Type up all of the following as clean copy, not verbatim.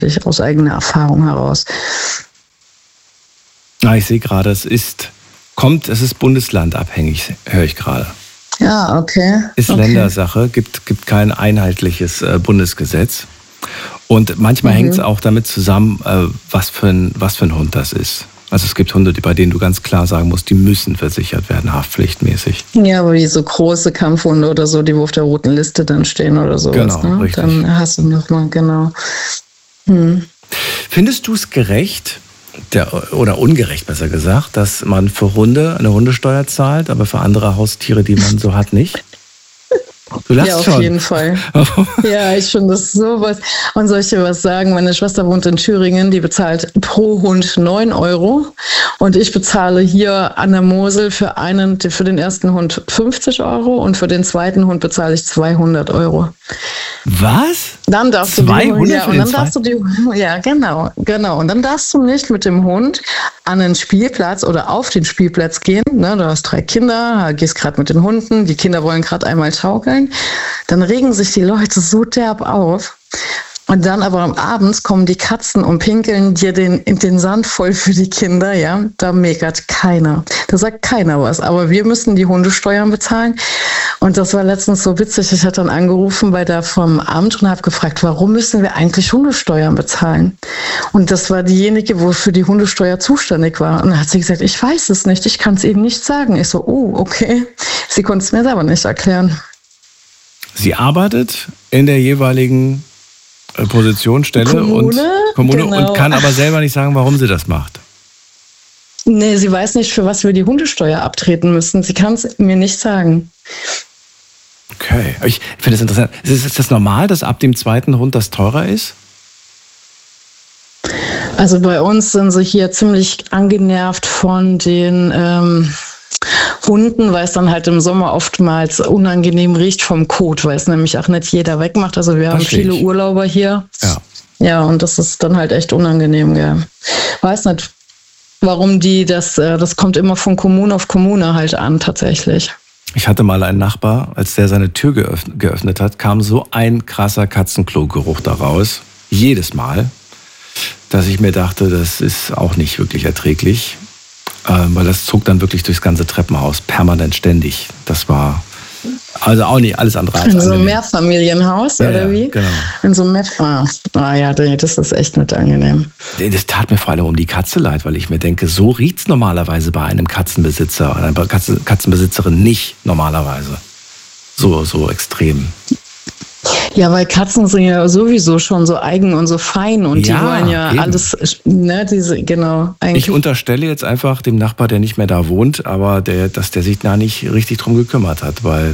aus eigener Erfahrung heraus. Ich sehe gerade, es ist bundeslandabhängig, höre ich gerade. Ja, okay. Ist Ländersache, gibt kein einheitliches Bundesgesetz. Und manchmal hängt es auch damit zusammen, was für ein Hund das ist. Also es gibt Hunde, bei denen du ganz klar sagen musst, die müssen versichert werden, haftpflichtmäßig. Ja, aber wie so große Kampfhunde oder so, die wo auf der roten Liste dann stehen oder sowas. Genau, ne? richtig. Dann hast du nochmal, genau. Findest du es gerecht, oder ungerecht besser gesagt, dass man für Hunde eine Hundesteuer zahlt, aber für andere Haustiere, die man so hat, nicht? Du lachst ja, auf schon. jeden Fall. Ja, ich finde das sowas. Und soll ich dir was sagen? Meine Schwester wohnt in Thüringen, die bezahlt pro Hund 9 € und ich bezahle hier an der Mosel für den ersten Hund 50 € und für den zweiten Hund bezahle ich 200 €. Was? Dann darfst 200 ja, genau. Und dann darfst du nicht mit dem Hund an den Spielplatz oder auf den Spielplatz gehen. Ne? Du hast 3 Kinder, gehst gerade mit den Hunden, die Kinder wollen gerade einmal schaukeln. Dann regen sich die Leute so derb auf. Und dann aber am Abend kommen die Katzen und pinkeln dir den Sand voll für die Kinder, ja. Da meckert keiner. Da sagt keiner was. Aber wir müssen die Hundesteuern bezahlen. Und das war letztens so witzig. Ich hatte dann angerufen vom Amt und habe gefragt, warum müssen wir eigentlich Hundesteuern bezahlen? Und das war diejenige, wo für die Hundesteuer zuständig war. Und dann hat sie gesagt, ich weiß es nicht, ich kann es Ihnen nicht sagen. Ich so, oh, okay. Sie konnte es mir selber nicht erklären. Sie arbeitet in der jeweiligen Position, Stelle Kommune genau. Und kann aber selber nicht sagen, warum sie das macht. Nee, sie weiß nicht, für was wir die Hundesteuer abtreten müssen. Sie kann es mir nicht sagen. Okay, ich finde es interessant. Ist das normal, dass ab dem zweiten Hund das teurer ist? Also bei uns sind sie hier ziemlich angenervt von den Hunden, weil es dann halt im Sommer oftmals unangenehm riecht vom Kot, weil es nämlich auch nicht jeder wegmacht. Also wir haben viele Urlauber hier. Ja, und das ist dann halt echt unangenehm, gell. Weiß nicht, warum das kommt immer von Kommune auf Kommune halt an, tatsächlich. Ich hatte mal einen Nachbar, als der seine Tür geöffnet hat, kam so ein krasser Katzenklo-Geruch daraus. Jedes Mal, dass ich mir dachte, das ist auch nicht wirklich erträglich. Weil das zog dann wirklich durchs ganze Treppenhaus, permanent, ständig. Das war also auch nicht alles andere als in so einem Mehrfamilienhaus, oder wie? Genau. In so einem das ist echt nicht angenehm. Das tat mir vor allem um die Katze leid, weil ich mir denke, so riecht's normalerweise bei einem Katzenbesitzer oder einer Katzenbesitzerin nicht normalerweise. So extrem. Ja, weil Katzen sind ja sowieso schon so eigen und so fein und die wollen ja eben alles, ne, eigentlich. Ich unterstelle jetzt einfach dem Nachbar, der nicht mehr da wohnt, aber dass der sich da nicht richtig drum gekümmert hat, weil,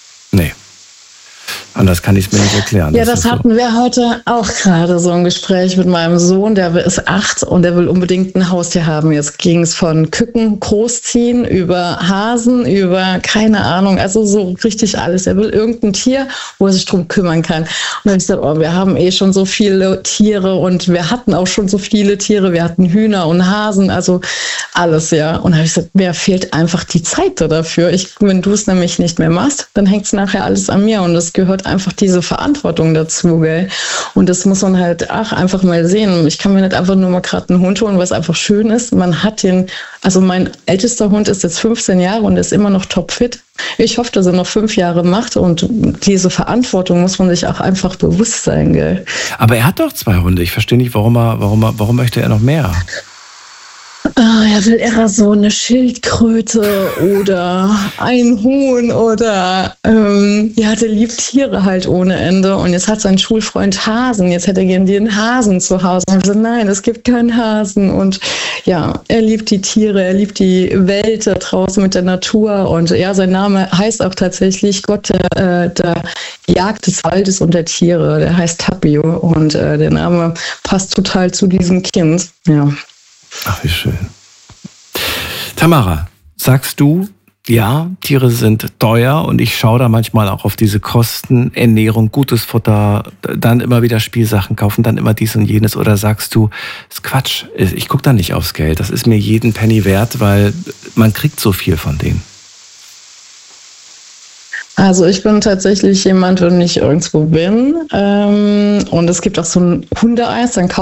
anders kann ich es mir nicht erklären. Ja, das hatten wir heute auch gerade so ein Gespräch mit meinem Sohn, der ist 8 und der will unbedingt ein Haustier haben. Jetzt ging es von Küken großziehen über Hasen, über keine Ahnung, also so richtig alles. Er will irgendein Tier, wo er sich drum kümmern kann. Und dann habe ich gesagt, wir haben schon so viele Tiere und wir hatten auch schon so viele Tiere. Wir hatten Hühner und Hasen, also alles, ja. Und dann habe ich gesagt, mir fehlt einfach die Zeit dafür. Wenn du es nämlich nicht mehr machst, dann hängt es nachher alles an mir und es gehört einfach diese Verantwortung dazu, gell? Und das muss man halt einfach mal sehen. Ich kann mir nicht einfach nur mal gerade einen Hund holen, was einfach schön ist. Man hat also mein ältester Hund ist jetzt 15 Jahre und ist immer noch topfit. Ich hoffe, dass er noch 5 Jahre macht und diese Verantwortung muss man sich auch einfach bewusst sein, gell? Aber er hat doch 2 Hunde. Ich verstehe nicht, warum möchte er noch mehr? Er will eher so eine Schildkröte oder ein Huhn oder der liebt Tiere halt ohne Ende. Und jetzt hat sein Schulfreund Hasen. Jetzt hätte er gerne den Hasen zu Hause. Und ich so, nein, es gibt keinen Hasen. Und ja, er liebt die Tiere, er liebt die Welt da draußen mit der Natur. Und ja, sein Name heißt auch tatsächlich Gott der Jagd des Waldes und der Tiere. Der heißt Tapio. Und der Name passt total zu diesem Kind. Ja. Ach, wie schön. Tamara, sagst du, ja, Tiere sind teuer und ich schaue da manchmal auch auf diese Kosten, Ernährung, gutes Futter, dann immer wieder Spielsachen kaufen, dann immer dies und jenes, oder sagst du, das ist Quatsch, ich gucke da nicht aufs Geld, das ist mir jeden Penny wert, weil man kriegt so viel von denen? Also ich bin tatsächlich jemand, wenn ich irgendwo bin und es gibt auch so ein Hundeeis, dann